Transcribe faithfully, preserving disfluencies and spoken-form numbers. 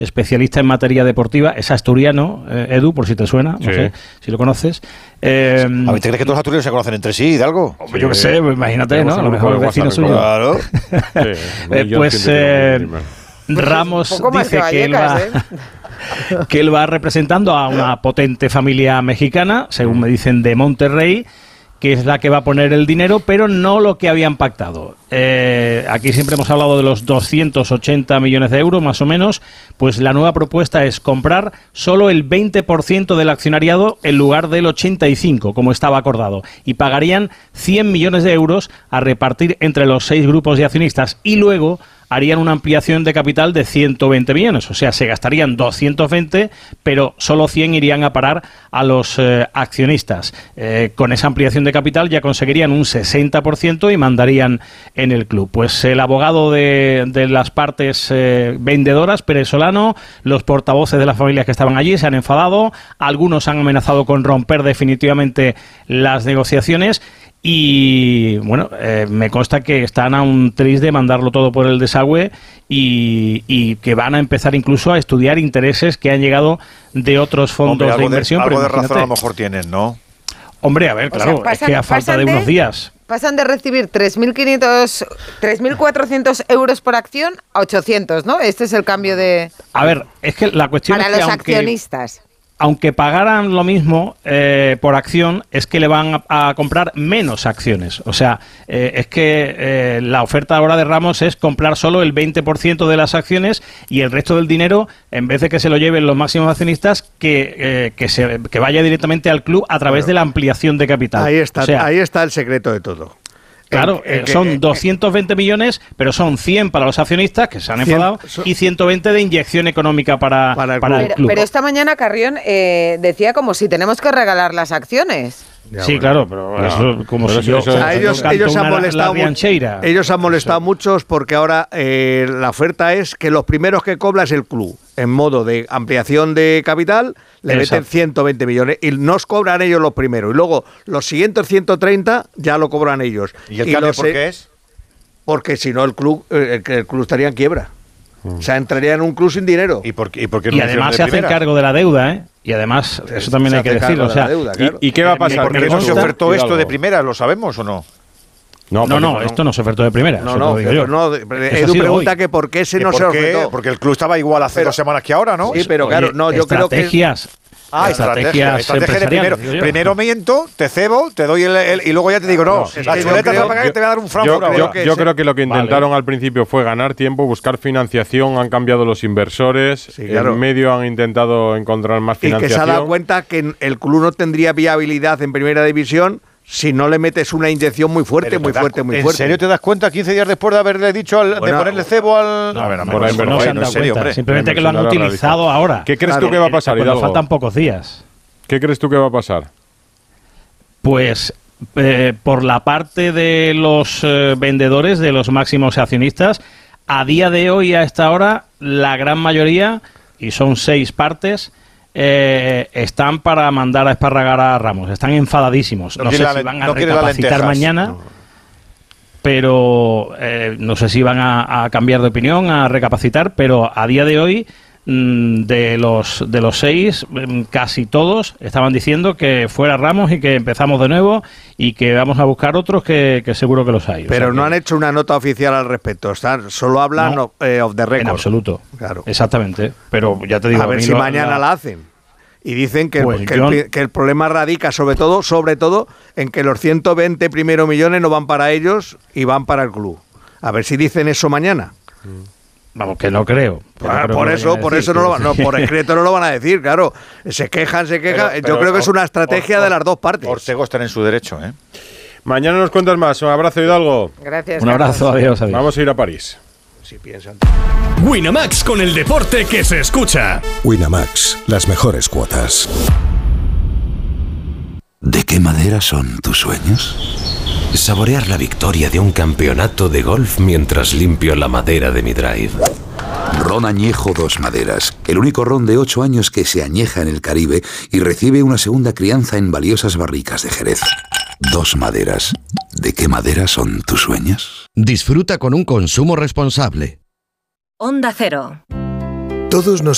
especialista en materia deportiva, es asturiano, eh, Edu, por si te suena, no sí. sé si lo conoces. Eh, ¿A ver, te crees que todos los asturianos se conocen entre sí, Hidalgo? Sí. Yo qué sé, pues imagínate, ¿no? A lo mejor el vecino suyo. Claro. Sí, eh, pues eh, Ramos dice que, que él va... ¿eh? que él va representando a una potente familia mexicana, según me dicen, de Monterrey, que es la que va a poner el dinero, pero no lo que habían pactado. Eh, aquí siempre hemos hablado de los doscientos ochenta millones de euros, más o menos, pues la nueva propuesta es comprar solo el veinte por ciento del accionariado en lugar del ochenta y cinco por ciento, como estaba acordado, y pagarían cien millones de euros a repartir entre los seis grupos de accionistas, y luego harían una ampliación de capital de ciento veinte millones, o sea, se gastarían doscientos veinte, pero solo cien irían a parar a los eh, accionistas. Eh, con esa ampliación de capital ya conseguirían un sesenta por ciento y mandarían en el club. Pues el abogado de, de las partes eh, vendedoras, Pérez Solano, los portavoces de las familias que estaban allí se han enfadado, algunos han amenazado con romper definitivamente las negociaciones. Y bueno, eh, me consta que están a un tris de mandarlo todo por el desagüe y, y que van a empezar incluso a estudiar intereses que han llegado de otros fondos Hombre, de inversión. De, algo de razón a lo mejor tienen, ¿no? Hombre, a ver, claro, o sea, pasan, es que a falta de unos días... Pasan de recibir tres mil quinientos, tres mil cuatrocientos euros por acción a ochocientos, ¿no? Este es el cambio de... A ver, es que la cuestión para es que los aunque... accionistas. Aunque pagaran lo mismo eh, por acción, es que le van a, a comprar menos acciones. O sea, eh, es que eh, la oferta ahora de Ramos es comprar solo el veinte por ciento de las acciones y el resto del dinero, en vez de que se lo lleven los máximos accionistas, que, eh, que, se, que vaya directamente al club a través bueno, de la ampliación de capital. Ahí está, o sea, ahí está el secreto de todo. Claro, eh, son eh, doscientos veinte millones, pero son cien para los accionistas, que se han enfadado, cien, y ciento veinte de inyección económica para, para, el, para club. el club. Pero, pero esta mañana Carrión eh, decía como si tenemos que regalar las acciones. Ya, sí, bueno, claro, pero no, eso como pero si yo... Eso, o sea, ellos, ellos, han molestado mucho, ellos han molestado eso. muchos porque ahora eh, la oferta es que los primeros que cobra es el club, en modo de ampliación de capital, le Exacto. meten ciento veinte millones y nos cobran ellos los primeros. Y luego los siguientes ciento treinta ya lo cobran ellos. ¿Y el cambio por qué es? Porque si no el club, el, el club estaría en quiebra. Mm. O sea, entraría en un club sin dinero. ¿Y por qué, y por qué no y además se hacen cargo de la deuda, ¿eh? Y además, eso también se hay que decirlo. O sea, deuda, claro. ¿Y, ¿Y qué va a pasar? ¿Por qué no se ofertó esto de primera? ¿Lo sabemos o no? No, no, no, esto no se ofertó de primera. No, no, digo yo. no. Edu pregunta hoy. que por qué ese no se ofertó. Porque el club estaba igual hace pero, dos semanas que ahora, ¿no? Sí, pero Oye, claro, no, yo creo que... Estrategias... Ah, estrategia, estrategia de primero. Primero miento, te cebo, te doy el, el y luego ya te digo, no, no la chuleta te va a pagar y te voy a dar un franco. Yo, creo, yo, que yo creo que lo que intentaron vale. al principio fue ganar tiempo, buscar financiación, han cambiado los inversores, sí, claro. en medio han intentado encontrar más financiación. Y que se ha dado cuenta que el club no tendría viabilidad en primera división si no le metes una inyección muy fuerte, muy fuerte, muy fuerte. ¿En serio te das cuenta quince días después de haberle dicho, al, bueno, de ponerle cebo al...? No, a ver, no, no, no, no se han dado cuenta, hombre. Simplemente que lo han utilizado ahora. ¿Qué crees claro, tú que va a pasar, Hidalgo? Faltan pocos días. ¿Qué crees tú que va a pasar? Pues eh, por la parte de los eh, vendedores, de los máximos accionistas, a día de hoy, a esta hora, la gran mayoría, y son seis partes, eh, están para mandar a esparragar a Ramos. Están enfadadísimos. No, no sé si van a no recapacitar mañana, no. pero eh, no sé si van a, a cambiar de opinión, a recapacitar, pero a día de hoy... De los de los seis, casi todos estaban diciendo que fuera Ramos y que empezamos de nuevo y que vamos a buscar otros que, que seguro que los hay. Pero o sea, no que... han hecho una nota oficial al respecto, están, solo hablan no, of, eh, of the record. En absoluto, claro. Exactamente. Pero ya te digo, a ver a si lo, mañana la... la hacen. Y dicen que, pues el, que, yo... el, que el problema radica sobre todo, sobre todo, en que los ciento veinte primeros millones no van para ellos y van para el club. A ver si dicen eso mañana. Mm. Vamos, que no creo. Ah, no por creo eso, por decir, eso no, lo, no, por escrito no lo van a decir, claro. Se quejan, se quejan. Pero, pero, Yo creo que es una estrategia or, or, de las dos partes. Ortego está en su derecho, ¿eh? Mañana nos cuentas más. Un abrazo, Hidalgo. Gracias. Un abrazo, adiós, adiós. Vamos a ir a París. Si piensan. Winamax, con el deporte que se escucha. Winamax, las mejores cuotas. ¿De qué madera son tus sueños? Saborear la victoria de un campeonato de golf mientras limpio la madera de mi drive. Ron Añejo Dos Maderas, el único ron de ocho años que se añeja en el Caribe y recibe una segunda crianza en valiosas barricas de Jerez. Dos Maderas. ¿De qué madera son tus sueños? Disfruta con un consumo responsable. Onda Cero. Todos nos